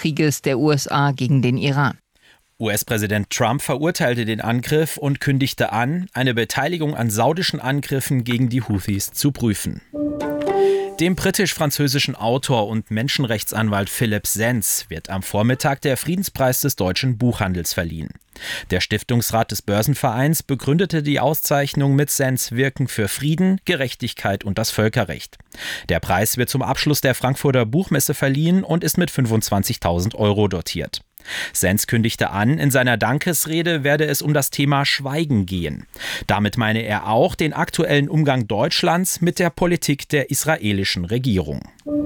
Krieges der USA gegen den Iran. US-Präsident Trump verurteilte den Angriff und kündigte an, eine Beteiligung an saudischen Angriffen gegen die Houthis zu prüfen. Dem britisch-französischen Autor und Menschenrechtsanwalt Philipp Sens wird am Vormittag der Friedenspreis des deutschen Buchhandels verliehen. Der Stiftungsrat des Börsenvereins begründete die Auszeichnung mit Sens Wirken für Frieden, Gerechtigkeit und das Völkerrecht. Der Preis wird zum Abschluss der Frankfurter Buchmesse verliehen und ist mit 25.000 € dotiert. Sens kündigte an, in seiner Dankesrede werde es um das Thema Schweigen gehen. Damit meine er auch den aktuellen Umgang Deutschlands mit der Politik der israelischen Regierung.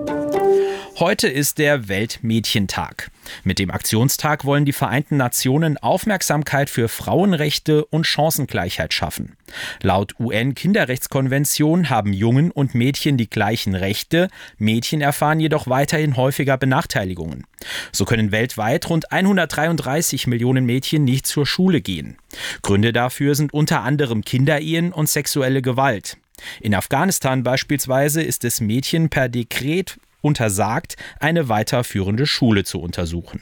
Heute ist der Weltmädchentag. Mit dem Aktionstag wollen die Vereinten Nationen Aufmerksamkeit für Frauenrechte und Chancengleichheit schaffen. Laut UN-Kinderrechtskonvention haben Jungen und Mädchen die gleichen Rechte, Mädchen erfahren jedoch weiterhin häufiger Benachteiligungen. So können weltweit rund 133 Millionen Mädchen nicht zur Schule gehen. Gründe dafür sind unter anderem Kinderehen und sexuelle Gewalt. In Afghanistan beispielsweise ist es Mädchen per Dekret untersagt, eine weiterführende Schule zu untersuchen.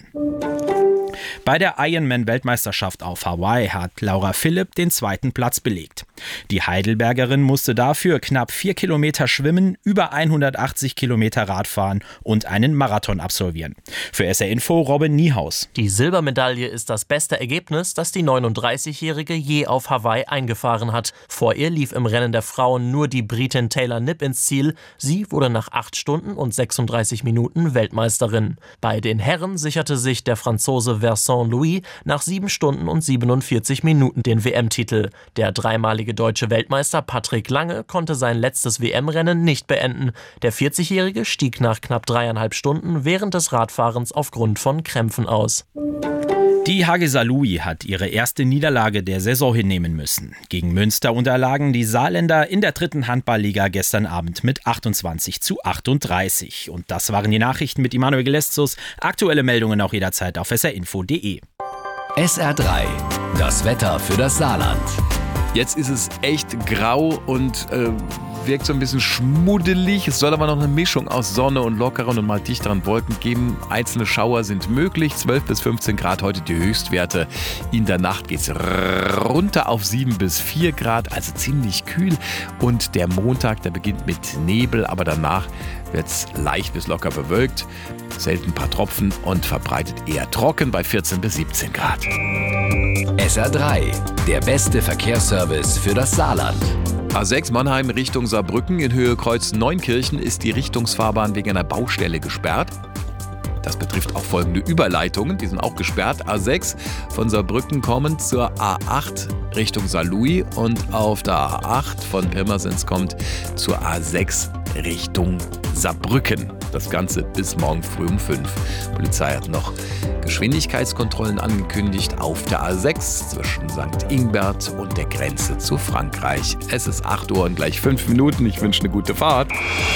Bei der Ironman-Weltmeisterschaft auf Hawaii hat Laura Philipp den 2. Platz belegt. Die Heidelbergerin musste dafür knapp 4 Kilometer schwimmen, über 180 Kilometer Radfahren und einen Marathon absolvieren. Für SR Info Robin Niehaus. Die Silbermedaille ist das beste Ergebnis, das die 39-Jährige je auf Hawaii eingefahren hat. Vor ihr lief im Rennen der Frauen nur die Britin Taylor Knipp ins Ziel. Sie wurde nach 8 Stunden und 36 Minuten Weltmeisterin. Bei den Herren sicherte sich der Franzose Vincent Louis nach 7 Stunden und 47 Minuten den WM-Titel. Der dreimalige deutsche Weltmeister Patrick Lange konnte sein letztes WM-Rennen nicht beenden. Der 40-Jährige stieg nach knapp 3,5 Stunden während des Radfahrens aufgrund von Krämpfen aus. Die HG Saarlouis hat ihre erste Niederlage der Saison hinnehmen müssen. Gegen Münster unterlagen die Saarländer in der 3. Handballliga gestern Abend mit 28:38. Und das waren die Nachrichten mit Immanuel Geleszus. Aktuelle Meldungen auch jederzeit auf srinfo.de. SR3, das Wetter für das Saarland. Jetzt ist es echt grau und wirkt so ein bisschen schmuddelig. Es soll aber noch eine Mischung aus Sonne und lockeren und mal dichteren Wolken geben. Einzelne Schauer sind möglich. 12 bis 15 Grad heute die Höchstwerte. In der Nacht geht es runter auf 7 bis 4 Grad, also ziemlich kühl. Und der Montag, der beginnt mit Nebel, aber danach wird es leicht bis locker bewölkt. Selten ein paar Tropfen und verbreitet eher trocken bei 14 bis 17 Grad. SR3, der beste Verkehrsservice für das Saarland. A6 Mannheim Richtung Saarbrücken in Höhe Kreuz Neunkirchen ist die Richtungsfahrbahn wegen einer Baustelle gesperrt. Das betrifft auch folgende Überleitungen, die sind auch gesperrt. A6 von Saarbrücken kommend zur A8 Richtung Saarlouis und auf der A8 von Pirmasens kommt zur A6 Richtung Saarbrücken. Das Ganze bis morgen früh um 5. Die Polizei hat noch Geschwindigkeitskontrollen angekündigt auf der A6 zwischen St. Ingbert und der Grenze zu Frankreich. Es ist 8 Uhr und gleich 5 Minuten. Ich wünsche eine gute Fahrt.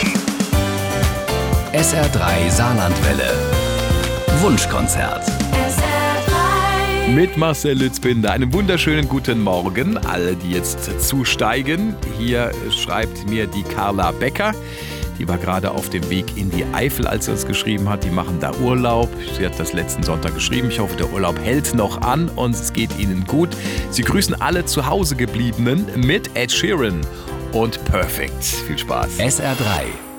SR3 Saarlandwelle. Wunschkonzert. Mit Marcel Lützbinder. Einen wunderschönen guten Morgen. Alle, die jetzt zusteigen. Hier schreibt mir die Carla Becker. Die war gerade auf dem Weg in die Eifel, als sie uns geschrieben hat. Die machen da Urlaub. Sie hat das letzten Sonntag geschrieben. Ich hoffe, der Urlaub hält noch an und es geht Ihnen gut. Sie grüßen alle zu Hause gebliebenen mit Ed Sheeran und Perfect. Viel Spaß. SR3.